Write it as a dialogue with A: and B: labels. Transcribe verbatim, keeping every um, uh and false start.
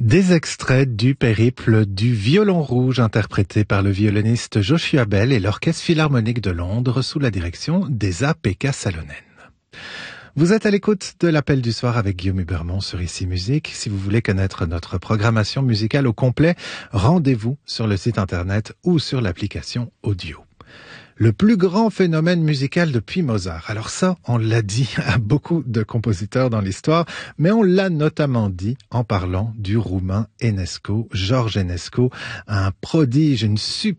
A: Des extraits du périple du violon rouge interprété par le violoniste Joshua Bell et l'Orchestre Philharmonique de Londres sous la direction d'Esa-Pekka Salonen. Vous êtes à l'écoute de l'Appel du soir avec Guillaume Hubermont sur Ici Musique. Si vous voulez connaître notre programmation musicale au complet, rendez-vous sur le site internet ou sur l'application audio. Le plus grand phénomène musical depuis Mozart. Alors ça, on l'a dit à beaucoup de compositeurs dans l'histoire, mais on l'a notamment dit en parlant du roumain Enescu, George Enescu, un prodige, une super